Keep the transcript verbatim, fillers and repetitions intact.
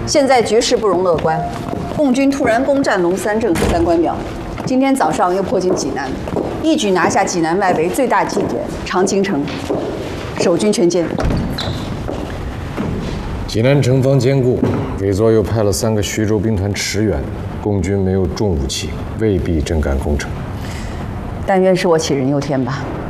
现在局势不容乐观，共军突然攻占龙三镇和三官庙，今天早上又迫近济南，一举拿下济南外围最大据点长青城，守军全歼。 济南城防坚固，伪作又派了三个徐州兵团驰援，共军没有重武器，未必真敢攻城。 但愿是我杞人忧天吧。